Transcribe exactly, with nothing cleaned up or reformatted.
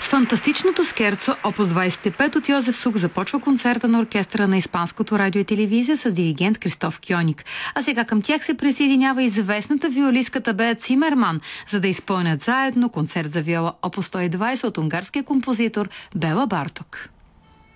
С фантастичното скерцо Опус двадесет и пет от Йозеф Сук започва концерта на оркестъра на Испанското радио и телевизия с диригент Кристоф Кьоник. А сега към тях се присъединява известната виолисtka Табея Цимерман, за да изпълнят заедно концерт за виола Опус сто и двадесет от унгарския композитор Бела Барток.